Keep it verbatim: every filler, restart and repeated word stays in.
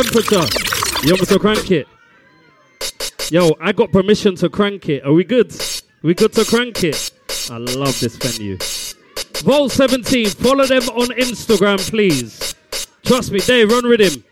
temperature? You want me to crank it? Yo, I got permission to crank it. Are we good? We good to crank it? I love this venue. Vol seventeen, follow them on Instagram, please. Trust me, Dave, run with him.